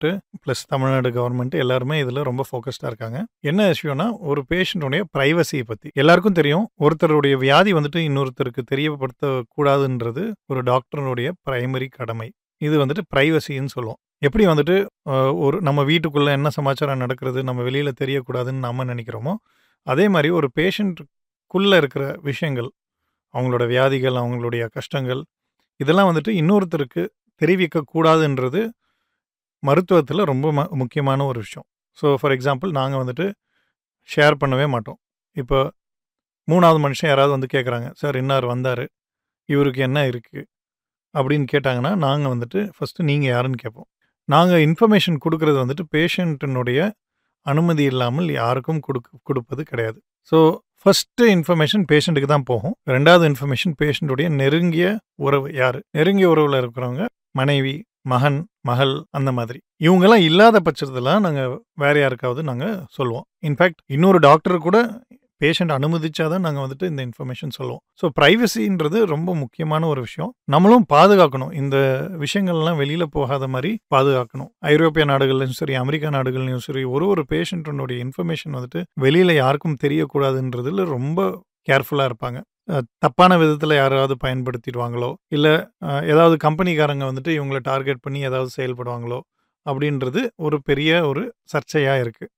Government plus Tamil Nadu government எல்லாருமே இதில் ரொம்ப ஃபோக்கஸ்டாக இருக்காங்க. என்ன விஷயம்னா, ஒரு பேஷண்ட்டுடைய ப்ரைவசியை பற்றி எல்லாருக்கும் தெரியும். ஒருத்தருடைய வியாதி வந்துட்டு இன்னொருத்தருக்கு தெரியப்படுத்தக்கூடாதுன்றது ஒரு டாக்டருடைய பிரைமரி கடமை. இது வந்துட்டு ப்ரைவசின்னு சொல்லுவோம். எப்படி வந்துட்டு ஒரு நம்ம வீட்டுக்குள்ளே என்ன சமாச்சாரம் நடக்கிறது நம்ம வெளியில் தெரியக்கூடாதுன்னு நம்ம நினைக்கிறோமோ, அதே மாதிரி ஒரு பேஷண்ட்டுக்குள்ளே இருக்கிற விஷயங்கள், அவங்களோட வியாதிகள், அவங்களுடைய கஷ்டங்கள், இதெல்லாம் வந்துட்டு இன்னொருத்தருக்கு தெரிவிக்கக்கூடாதுன்றது மருத்துவத்தில் ரொம்ப முக்கியமான ஒரு விஷயம். ஸோ ஃபார் எக்ஸாம்பிள், நாங்கள் வந்துட்டு ஷேர் பண்ணவே மாட்டோம். இப்போ 3வது மனுஷன் யாராவது வந்து கேட்குறாங்க, சார் இன்னார் வந்தார், இவருக்கு என்ன இருக்குது அப்படின்னு கேட்டாங்கன்னா, நாங்கள் வந்துட்டு ஃபஸ்ட்டு நீங்கள் யாருன்னு கேட்போம். நாங்கள் இன்ஃபர்மேஷன் கொடுக்குறது வந்துட்டு பேஷண்ட்டினுடைய அனுமதி இல்லாமல் யாருக்கும் கொடுப்பது கிடையாது. ஸோ ஃபஸ்ட்டு இன்ஃபர்மேஷன் பேஷண்ட்டுக்கு தான் போகும். 2வது இன்ஃபர்மேஷன் பேஷண்ட்டுடைய நெருங்கிய உறவு. யார் நெருங்கிய உறவில் இருக்கிறவங்க, மனைவி, மகன், மகள், அந்த மாதிரி. இவங்கெல்லாம் இல்லாத பட்சத்தில் நாங்கள் வேறு யாருக்காவது நாங்கள் சொல்லுவோம். இன்ஃபேக்ட் இன்னொரு டாக்டர் கூட பேஷண்ட் அனுமதிச்சாதான் நாங்கள் வந்துட்டு இந்த இன்ஃபர்மேஷன் சொல்லுவோம். ஸோ ப்ரைவசின்றது ரொம்ப முக்கியமான ஒரு விஷயம். நம்மளும் பாதுகாக்கணும். இந்த விஷயங்கள்லாம் வெளியில் போகாத மாதிரி பாதுகாக்கணும். ஐரோப்பிய நாடுகள்லையும் சரி, அமெரிக்கா நாடுகள்லையும் சரி, ஒரு பேஷண்ட்டினுடைய இன்ஃபர்மேஷன் வந்துட்டு வெளியில் யாருக்கும் தெரியக்கூடாதுன்றதுல ரொம்ப கேர்ஃபுல்லாக இருப்பாங்க. தப்பான விதத்தில் யாராவது பயன்படுத்திடுவாங்களோ, இல்லை ஏதாவது கம்பெனிக்காரங்க வந்துட்டு இவங்களை டார்கெட் பண்ணி ஏதாவது செயல்படுவாங்களோ அப்படின்றது ஒரு பெரிய ஒரு சர்ச்சையாக இருக்குது.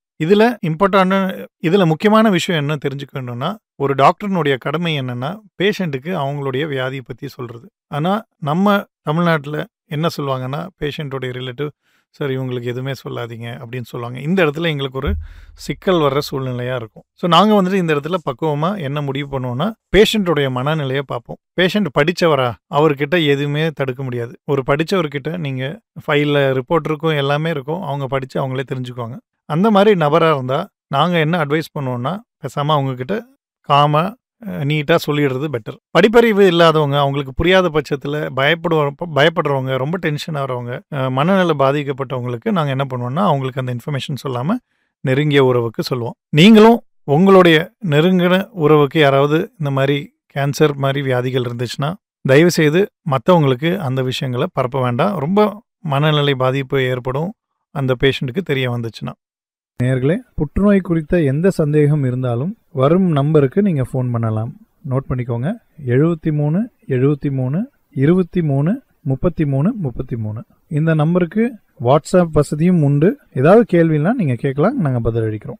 இதில் முக்கியமான விஷயம் என்ன தெரிஞ்சுக்கணும்னா, ஒரு டாக்டர்னுடைய கடமை என்னன்னா, பேஷண்ட்டுக்கு அவங்களுடைய வியாதியை பற்றி சொல்கிறது. ஆனால் நம்ம தமிழ்நாட்டில் என்ன சொல்லுவாங்கன்னா, பேஷண்ட்டோடைய ரிலேட்டிவ், சார் இவங்களுக்கு எதுவுமே சொல்லாதீங்க அப்படின்னு சொல்லுவாங்க. இந்த இடத்துல எங்களுக்கு ஒரு சிக்கல் வர்ற சூழ்நிலையாக இருக்கும். ஸோ நாங்கள் வந்துட்டு இந்த இடத்துல பக்குவமாக என்ன முடிவு பண்ணுவோம்னா, பேஷண்ட்டோடைய மனநிலையை பார்ப்போம். பேஷண்ட் படித்தவரா, அவர்கிட்ட எதுவுமே தடுக்க முடியாது. ஒரு படித்தவர்கிட்ட நீங்கள் ஃபைலில் ரிப்போர்ட் இருக்கும், எல்லாமே இருக்கும், அவங்க படித்து அவங்களே தெரிஞ்சுக்குவாங்க. அந்த மாதிரி நபராக இருந்தால் நாங்கள் என்ன அட்வைஸ் பண்ணுவோம்னா, பேசாமல் அவங்கக்கிட்ட காமாக நீட்டாக சொல்லிடுறது பெட்டர். படிப்பறிவு இல்லாதவங்க, அவங்களுக்கு புரியாத பட்சத்தில் பயப்படுறவங்க, ரொம்ப டென்ஷன் ஆகிறவங்க, மனநல பாதிக்கப்பட்டவங்களுக்கு நாங்கள் என்ன பண்ணுவோம்னா, அவங்களுக்கு அந்த இன்ஃபர்மேஷன் சொல்லாமல் நெருங்கிய உறவுக்கு சொல்லுவோம். நீங்களும் உங்களுடைய நெருங்கின உறவுக்கு யாராவது இந்த மாதிரி கேன்சர் மாதிரி வியாதிகள் இருந்துச்சுன்னா, தயவுசெய்து மற்றவங்களுக்கு அந்த விஷயங்களை பரப்ப வேண்டாம். ரொம்ப மனநிலை பாதிப்பு ஏற்படும் அந்த பேஷண்ட்டுக்கு தெரிய வந்துச்சுன்னா. நேயர்களே, புற்றுநோய் குறித்த எந்த சந்தேகம் இருந்தாலும் வரும் நம்பருக்கு நீங்கள் ஃபோன் பண்ணலாம். நோட் பண்ணிக்கோங்க, 73 73 23 33 33. இந்த நம்பருக்கு வாட்ஸ்அப் வசதியும் உண்டு. ஏதாவது கேள்வினா நீங்கள் கேட்கலாம், நாங்கள் பதிலளிக்கிறோம்.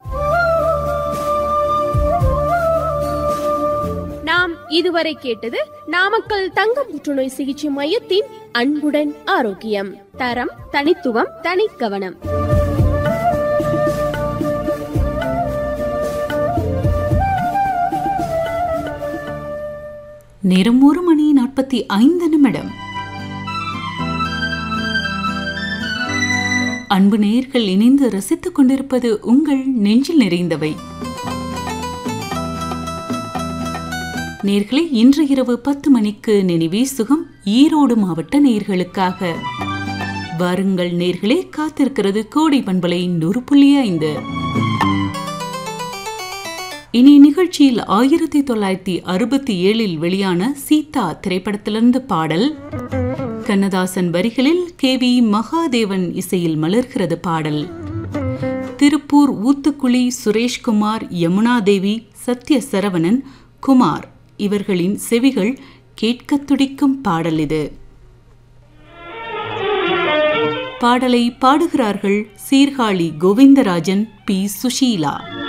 நாம் இதுவரை கேட்டது நாமக்கல் தங்க புற்றுநோய் சிகிச்சை மையத்தின் அன்புடன் ஆரோக்கியம். தரம், தனித்துவம், தனிக்கவனம். நேரம் 1:45. அன்பு நேயர்கள் இணைந்து ரசித்துக் கொண்டிருப்பது உங்கள் நெஞ்சில் நிறைந்தவை. நேயர்களே, இன்று இரவு 10 மணிக்கு நினைவே சுகம் ஈரோடு மாவட்ட நேயர்களுக்காக. வாருங்கள் நேயர்களே, காத்திருக்கிறது கோடை பண்பலை 100.5. இனி நிகழ்ச்சியில் 1967 வெளியான சீதா திரைப்படத்திலிருந்து பாடல். கண்ணதாசன் வரிகளில் KV மகாதேவன் இசையில் மலர்கிறது பாடல். திருப்பூர் ஊத்துக்குளி சுரேஷ்குமார், யமுனாதேவி, சத்ய சரவணன், குமார் இவர்களின் செவிகள் கேட்க துடிக்கும் பாடல் இது. பாடலை பாடுகிறார்கள் சீர்காழி கோவிந்தராஜன், P. சுஷீலா.